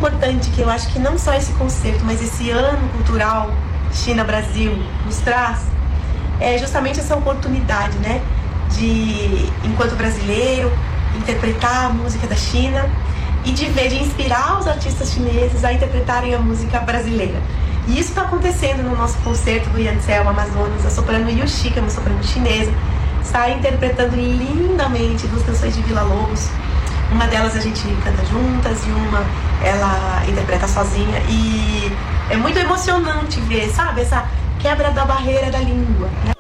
importante que eu acho que não só esse concerto, mas esse ano cultural China-Brasil nos traz, é justamente essa oportunidade, né, de, enquanto brasileiro, interpretar a música da China e de inspirar os artistas chineses a interpretarem a música brasileira. E isso está acontecendo no nosso concerto do Yancel Amazonas. A soprano Yuxi, que é uma soprano chinesa, está interpretando lindamente 2 canções de Villa Lobos. Uma delas a gente canta juntas e uma ela interpreta sozinha. E é muito emocionante ver, sabe, essa quebra da barreira da língua, né?